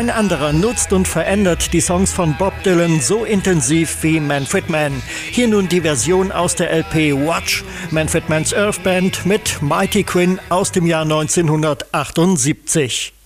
Kein anderer nutzt und verändert die Songs von Bob Dylan so intensiv wie Manfred Mann. Hier nun die Version aus der LP Watch, Manfred Mann's Earth Band mit Mighty Quinn aus dem Jahr 1978.